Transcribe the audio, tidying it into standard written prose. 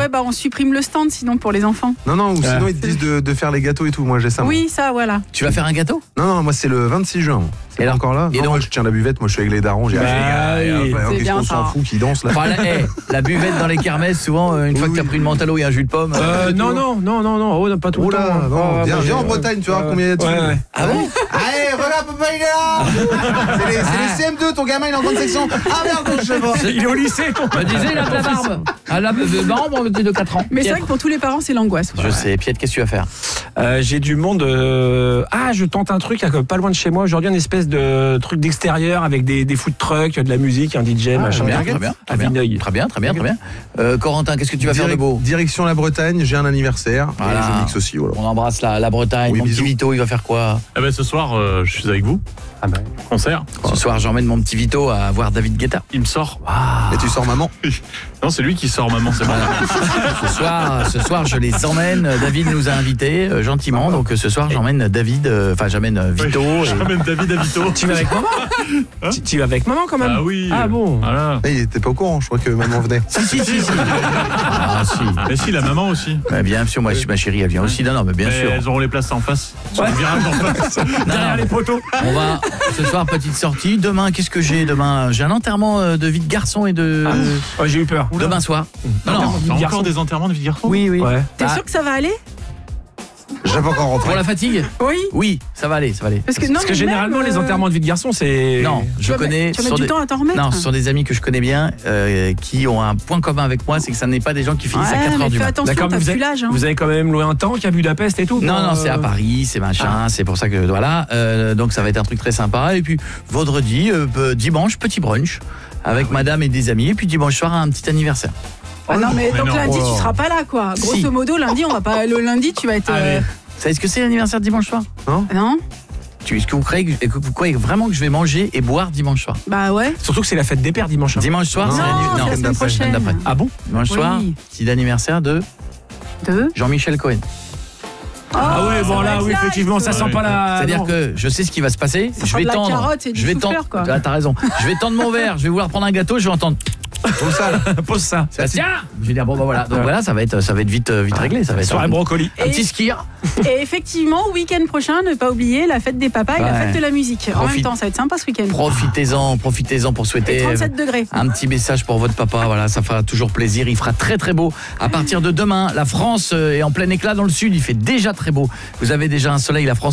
Ouais, bah on supprime le stand sinon pour les enfants. Non, ou sinon ils te disent de faire les gâteaux et tout. Moi j'ai ça. Oui, ça, voilà. Tu vas faire un gâteau? Non, moi c'est le 26 juin. C'est pas encore là. Et Non, donc moi je tiens la buvette, moi je suis avec les darons. J'ai C'est bien qu'est-ce qu'on s'en ça. fout qui danse là. Enfin, la buvette dans les kermesses, souvent, une fois que t'as pris une menthe à l'eau et un jus de pomme. Non, oh, pas tout Oh le temps. là, non, viens en Bretagne, tu vois combien il y a de Ouais. Ah bon? Allez, regarde, papa, il est là. C'est les CM2, ton gamin, il est en grande section. Ah merde, je sais pas. Il est au lycée, ton Me disais, il a de la barbe. Ah, la barbe de 4 ans. Mais c'est vrai que pour tous les parents, c'est l'angoisse. Je sais, Piette, qu'est-ce que tu vas faire? J'ai du monde. Je tente un truc pas loin de chez moi aujourd'hui, une espèce de truc d'extérieur avec des food trucks, de la musique, un DJ, machin. Très bien. Corentin, qu'est-ce que tu vas faire de beau? Direction la Bretagne, j'ai un anniversaire. Voilà. Et je mixe aussi, voilà. On embrasse la Bretagne. Oui, Mon petit bisous. Vito, il va faire quoi? Ce soir, je suis avec vous. Concert. Ce soir, j'emmène mon petit Vito à voir David Guetta. Il me sort. Et tu sors maman. Non, c'est lui qui sort, maman, c'est moi. Ce soir, je les emmène. David nous a invités gentiment. Donc ce soir, j'emmène David. J'emmène Vito. J'emmène David à Vito. Tu vas avec maman? Tu vas avec maman quand même? Ah oui. Ah bon? Voilà. Il était pas au courant, je crois que maman venait. Si. Ah si. Mais si, la maman aussi. Bien sûr, moi, ma chérie, elle vient aussi. Non, mais bien sûr. Elles auront les places en face. Sur le virage en face. Derrière les poteaux. On va ce soir, petite sortie. Demain, qu'est-ce que j'ai demain? J'ai un enterrement de vie de garçon et de. Oh, j'ai eu peur. Demain soir. Non. T'as encore des enterrements de vie de garçon? Oui. Ouais. T'es sûr que ça va aller? J'ai pas encore rentré. Pour la fatigue? Oui. Oui, ça va aller. Parce que, généralement, les enterrements de vie de garçon, c'est. Non, je connais. Tu vas mettre du temps à t'en remettre. Non, ce sont des amis que je connais bien qui ont un point commun avec moi, c'est que ça n'est pas des gens qui finissent à 4h du fais matin. attention, t'as plus l'âge. Vous avez quand même loué un tank à Budapest et tout? Non, c'est à Paris, c'est machin, c'est pour ça que voilà. Donc ça va être un truc très sympa. Et puis vendredi, dimanche, petit brunch avec madame et des amis. Et puis dimanche soir, un petit anniversaire. Ah non, mais donc lundi, tu seras pas là, quoi. Grosso modo, lundi, on va pas. Le lundi, tu vas être. Vous savez ce que c'est l'anniversaire de dimanche soir? Non. Est-ce que vous croyez vraiment que je vais manger et boire dimanche soir? Bah ouais. Surtout que c'est la fête des pères dimanche. Dimanche soir, c'est la semaine prochaine. Ah bon? Dimanche soir, petit anniversaire de Jean-Michel Cohen. Ah oui, bon là, oui, effectivement, ça sent pas la. C'est-à-dire que je sais ce qui va se passer. Je vais tendre. T'as raison. Je vais tendre mon verre. Je vais vouloir prendre un gâteau. Je vais entendre. Pose ça. Tiens. Je vais dire bon bah voilà. Donc voilà, ça va être vite réglé. Ça va être sur un brocoli. Un petit skier. Et effectivement, week-end prochain, ne pas oublier la fête des papas et la fête de la musique. En même temps, ça va être sympa ce week-end. Profitez-en pour souhaiter 37 degrés. Un petit message pour votre papa. Voilà, ça fera toujours plaisir. Il fera très très beau. À partir de demain, la France est en plein éclat dans le sud. Il fait déjà très beau. Vous avez déjà un soleil. La France